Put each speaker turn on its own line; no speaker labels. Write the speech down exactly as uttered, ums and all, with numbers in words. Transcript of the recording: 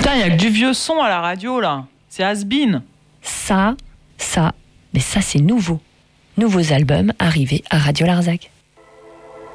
Putain, il y a que du vieux son à la radio, là. C'est has-been.
Ça, ça, mais ça c'est nouveau. Nouveaux albums arrivés à Radio Larzac.